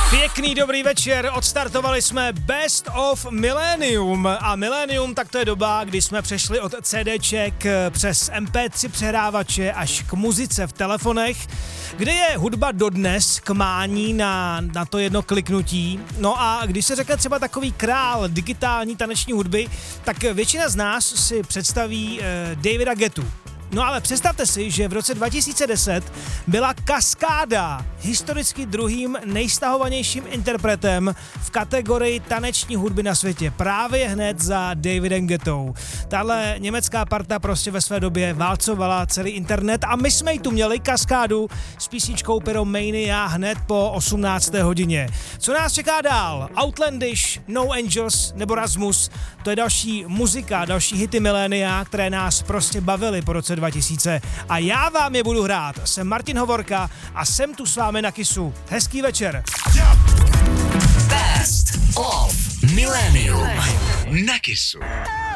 Pěkný dobrý večer, odstartovali jsme Best of Millennium a Millennium tak to je doba, kdy jsme přešli od CDček přes MP3 přehrávače až k muzice v telefonech, kde je hudba dodnes k mání na to jedno kliknutí. No a když se řekne třeba takový král digitální taneční hudby, tak většina z nás si představí Davida Guettu. No ale představte si, že v roce 2010 byla Kaskáda historicky druhým nejstahovanějším interpretem v kategorii taneční hudby na světě. Právě hned za Davidem Guettou. Tahle německá parta prostě ve své době válcovala celý internet a my jsme ji tu měli, Kaskádu, s písničkou Pyromania hned po 18. hodině. Co nás čeká dál? Outlandish, No Angels nebo Rasmus, to je další muzika, další hity milénia, které nás prostě bavily po roce 2000 a já vám je budu hrát. Jsem Martin Hovorka a jsem tu s vámi na Kissu. Hezký večer. Best of Millennium na Kissu.